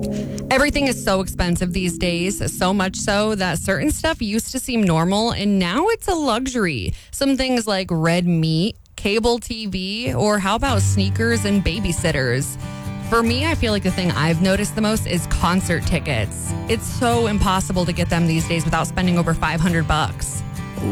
Everything is so expensive these days, so much so that certain stuff used to seem normal and now it's a luxury. Some things like red meat, cable TV, or how about sneakers and babysitters? For me, I feel like the thing I've noticed the most is concert tickets. It's so impossible to get them these days without spending over $500.